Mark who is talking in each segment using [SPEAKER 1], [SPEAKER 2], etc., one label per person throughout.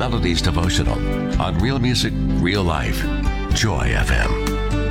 [SPEAKER 1] Melodies devotional on Real Music, Real Life. Joy FM.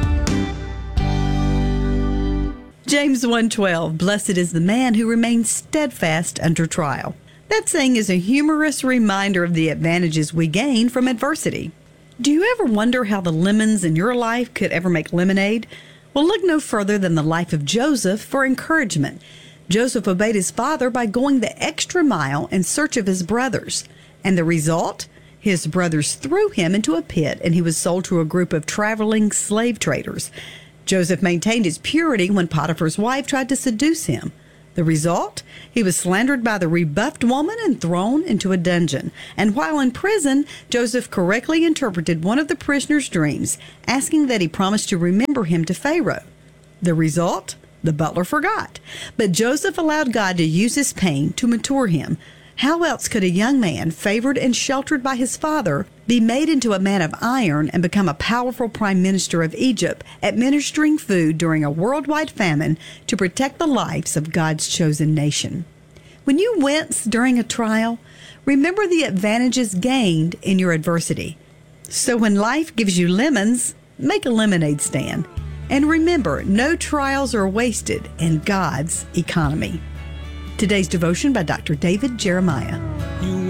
[SPEAKER 2] James 1:12, blessed is the man who remains steadfast under trial. That saying is a humorous reminder of the advantages we gain from adversity. Do you ever wonder how the lemons in your life could ever make lemonade? Well, look no further than the life of Joseph for encouragement. Joseph obeyed his father by going the extra mile in search of his brothers. And the result? His brothers threw him into a pit and he was sold to a group of traveling slave traders. Joseph maintained his purity when Potiphar's wife tried to seduce him. The result? He was slandered by the rebuffed woman and thrown into a dungeon. And while in prison, Joseph correctly interpreted one of the prisoner's dreams, asking that he promise to remember him to Pharaoh. The result? The butler forgot. But Joseph allowed God to use his pain to mature him. How else could a young man, favored and sheltered by his father, be made into a man of iron and become a powerful prime minister of Egypt, administering food during a worldwide famine to protect the lives of God's chosen nation? When you wince during a trial, remember the advantages gained in your adversity. So when life gives you lemons, make a lemonade stand. And remember, no trials are wasted in God's economy. Today's devotion by Dr. David Jeremiah.